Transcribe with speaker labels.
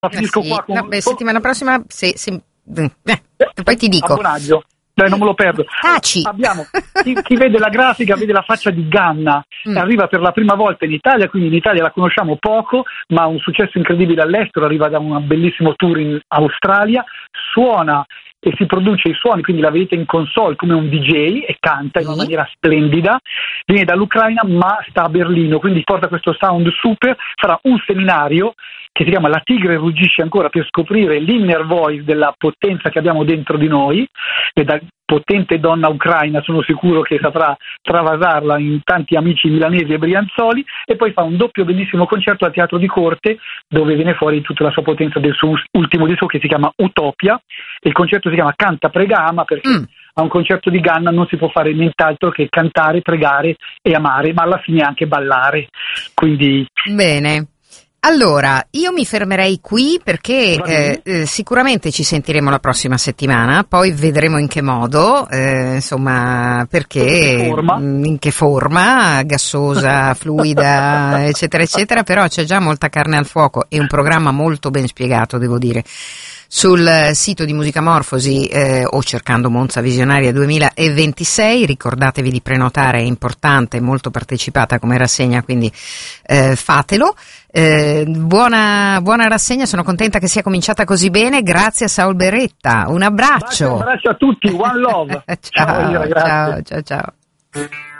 Speaker 1: finisco qua con...
Speaker 2: settimana prossima, poi ti dico.
Speaker 1: Abbonaggio. Dai, non me lo perdo.
Speaker 2: Taci.
Speaker 1: Abbiamo chi vede la grafica vede la faccia di Ganna, arriva per la prima volta in Italia, quindi in Italia la conosciamo poco, ma ha un successo incredibile all'estero, arriva da un bellissimo tour in Australia, suona e si produce i suoni, quindi la vedete in console come un DJ e canta in una maniera splendida, viene dall'Ucraina ma sta a Berlino, quindi porta questo sound super, farà un seminario che si chiama La tigre ruggisce ancora, per scoprire l'inner voice della potenza che abbiamo dentro di noi, e da potente donna ucraina sono sicuro che saprà travasarla in tanti amici milanesi e brianzoli, e poi fa un doppio bellissimo concerto al Teatro di Corte dove viene fuori tutta la sua potenza del suo ultimo disco che si chiama Utopia, e il concerto si chiama Canta, prega, ama, perché a un concerto di Ganna non si può fare nient'altro che cantare, pregare e amare, ma alla fine anche ballare, quindi...
Speaker 2: Bene. Allora, io mi fermerei qui perché sicuramente ci sentiremo la prossima settimana, poi vedremo in che modo, insomma, perché, in che forma, gassosa, fluida, eccetera, eccetera, però c'è già molta carne al fuoco e un programma molto ben spiegato, devo dire. Sul sito di Musicamorfosi o cercando Monza Visionaria 2026, ricordatevi di prenotare, è importante, molto partecipata come rassegna, quindi fatelo. Buona rassegna, sono contenta che sia cominciata così bene, grazie a Saul Beretta, un abbraccio.
Speaker 1: Un abbraccio a tutti, one love.
Speaker 2: Ciao.